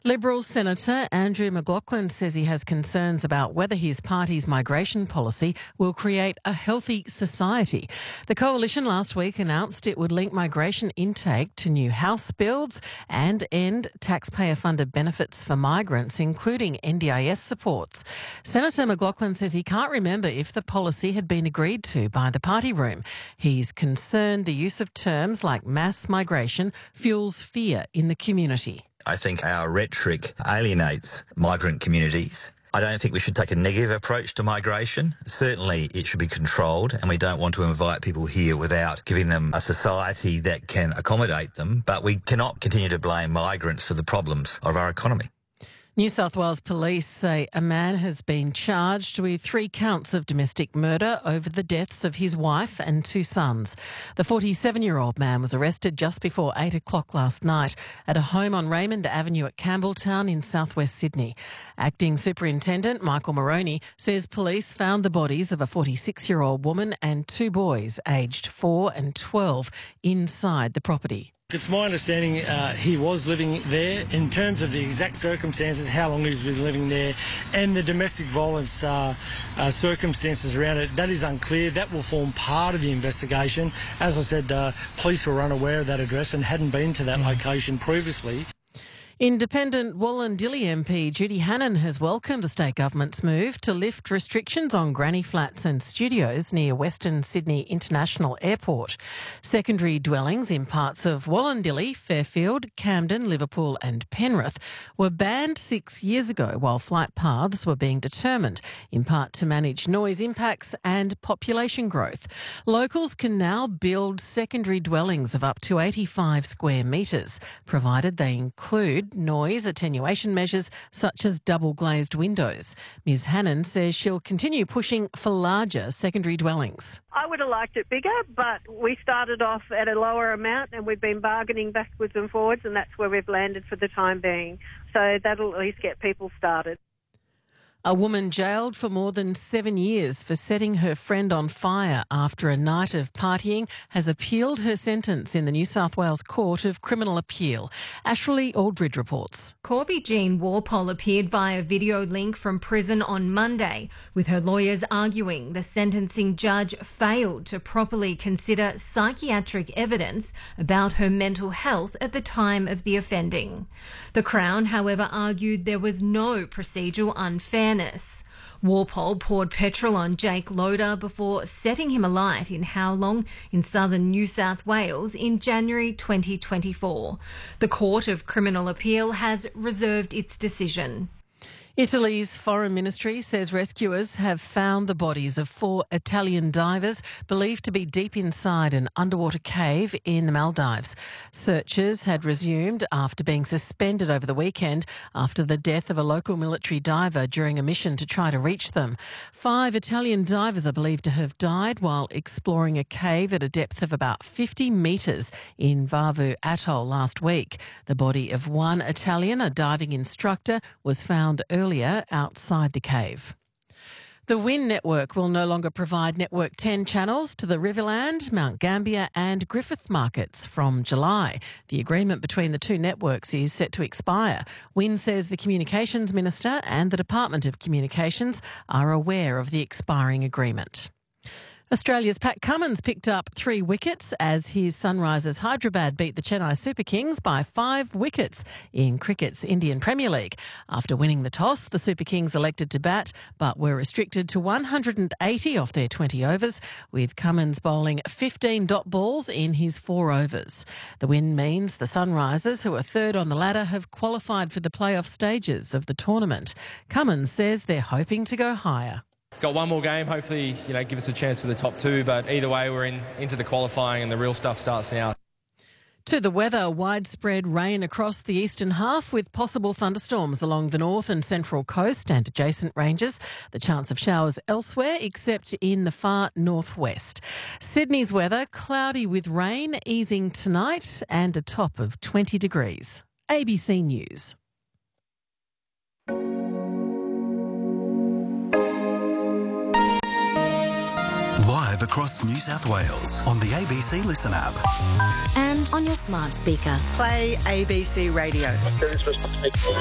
Liberal Senator Andrew McLaughlin says he has concerns about whether his party's migration policy will create a healthy society. The coalition last week announced it would link migration intake to new house builds and end taxpayer-funded benefits for migrants, including NDIS supports. Senator McLaughlin says he can't remember if the policy had been agreed to by the party room. He's concerned the use of terms like mass migration fuels fear in the community. I think our rhetoric alienates migrant communities. I don't think we should take a negative approach to migration. Certainly it should be controlled, and we don't want to invite people here without giving them a society that can accommodate them. But we cannot continue to blame migrants for the problems of our economy. New South Wales police say a man has been charged with 3 counts of domestic murder over the deaths of his wife and 2 sons. The 47-year-old man was arrested just before 8 o'clock last night at a home on Raymond Avenue at Campbelltown in southwest Sydney. Acting Superintendent Michael Moroney says police found the bodies of a 46-year-old woman and 2 boys aged 4 and 12 inside the property. It's my understanding he was living there. In terms of the exact circumstances, how long he's been living there, and the domestic violence circumstances around it, that is unclear. That will form part of the investigation. As I said, police were unaware of that address and hadn't been to that location previously. Independent Wollondilly MP Judy Hannan has welcomed the state government's move to lift restrictions on granny flats and studios near Western Sydney International Airport. Secondary dwellings in parts of Wollondilly, Fairfield, Camden, Liverpool and Penrith were banned 6 years ago while flight paths were being determined, in part to manage noise impacts and population growth. Locals can now build secondary dwellings of up to 85 square metres, provided they include noise attenuation measures such as double glazed windows. Ms Hannan says she'll continue pushing for larger secondary dwellings. I would have liked it bigger, but we started off at a lower amount and we've been bargaining backwards and forwards, and that's where we've landed for the time being. So that'll at least get people started. A woman jailed for more than 7 years for setting her friend on fire after a night of partying has appealed her sentence in the New South Wales Court of Criminal Appeal. Ashley Aldridge reports. Corby Jean Walpole appeared via video link from prison on Monday, with her lawyers arguing the sentencing judge failed to properly consider psychiatric evidence about her mental health at the time of the offending. The Crown, however, argued there was no procedural unfairness. Walpole poured petrol on Jake Loader before setting him alight in Howlong in southern New South Wales in January 2024. The Court of Criminal Appeal has reserved its decision. Italy's foreign ministry says rescuers have found the bodies of 4 Italian divers believed to be deep inside an underwater cave in the Maldives. Searches had resumed after being suspended over the weekend after the death of a local military diver during a mission to try to reach them. 5 Italian divers are believed to have died while exploring a cave at a depth of about 50 metres in Vavu Atoll last week. The body of one Italian, a diving instructor, was found earlier outside the cave. The WIN network will no longer provide Network 10 channels to the Riverland, Mount Gambier and Griffith markets from July. The agreement between the 2 networks is set to expire. WIN says the Communications Minister and the Department of Communications are aware of the expiring agreement. Australia's Pat Cummins picked up 3 wickets as his Sunrisers Hyderabad beat the Chennai Super Kings by 5 wickets in cricket's Indian Premier League. After winning the toss, the Super Kings elected to bat but were restricted to 180 off their 20 overs, with Cummins bowling 15 dot balls in his 4 overs. The win means the Sunrisers, who are third on the ladder, have qualified for the playoff stages of the tournament. Cummins says they're hoping to go higher. Got one more game, hopefully, give us a chance for the top 2, but either way we're into the qualifying and the real stuff starts now. To the weather, widespread rain across the eastern half with possible thunderstorms along the north and central coast and adjacent ranges. The chance of showers elsewhere except in the far northwest. Sydney's weather, cloudy with rain, easing tonight and a top of 20 degrees. ABC News. Live across New South Wales on the ABC Listen app. And on your smart speaker. Play ABC Radio.